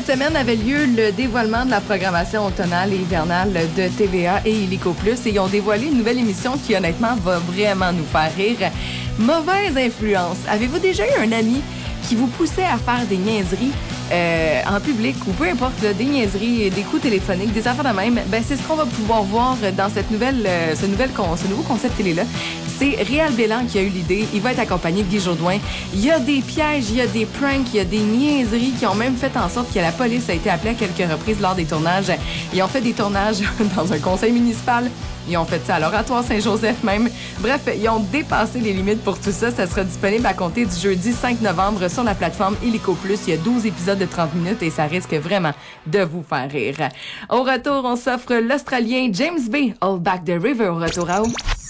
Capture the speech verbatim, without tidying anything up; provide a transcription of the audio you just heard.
cette semaine avait lieu le dévoilement de la programmation automnale et hivernale de T V A et Illico Plus et ils ont dévoilé une nouvelle émission qui honnêtement va vraiment nous faire rire. Mauvaise influence. Avez-vous déjà eu un ami qui vous poussait à faire des niaiseries euh, en public ou peu importe, là, des niaiseries, des coups téléphoniques, des affaires de même? Ben, c'est ce qu'on va pouvoir voir dans cette nouvelle, euh, ce, nouvel con- ce nouveau concept télé-là. C'est Réal Bélan qui a eu l'idée. Il va être accompagné de Guy Jodoin. Il y a des pièges, il y a des pranks, il y a des niaiseries qui ont même fait en sorte que la police a été appelée à quelques reprises lors des tournages. Ils ont fait des tournages dans un conseil municipal. Ils ont fait ça à l'Oratoire Saint-Joseph même. Bref, ils ont dépassé les limites pour tout ça. Ça sera disponible à compter du jeudi cinq novembre sur la plateforme Illico Plus. Il y a douze épisodes de trente minutes et ça risque vraiment de vous faire rire. Au retour, on s'offre l'Australien James Bay, All Back the River au retour à eau.